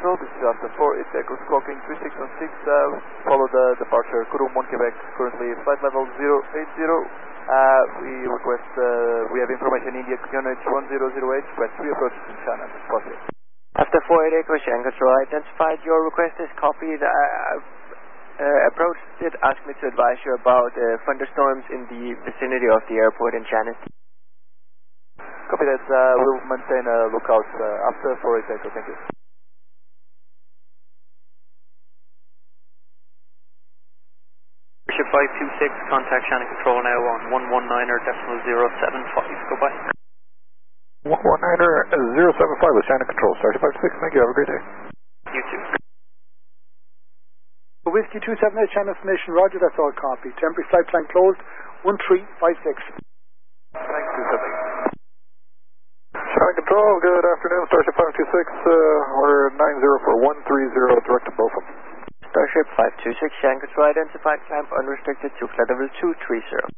Control, this is after 4, it's Echo squawking 3616, follow the departure, Kurum 1 Quebec, currently flight level 080. We request, we have information India, QNH 1008, request 3 approaches in China, possible. After 48 Echo, Shanghai Control identified your request is copied. Approach did ask me to advise you about thunderstorms in the vicinity of the airport in China. Copy that, we'll maintain a lookout after 48 Echo, thank you. Ship 526, contact Shannon Control now on 119.075, goodbye. 119.075 with Shannon Control, Starship 526, thank you, have a great day. You too. Whiskey 278, channel information, roger, that's all copy. Temporary flight plan closed, 1356. Thanks, 278. Shannon Control, good afternoon, Starship 526, order 904-130, direct to Botham. Starship 526, Shanghai Control identified, climb unrestricted to flight level 230.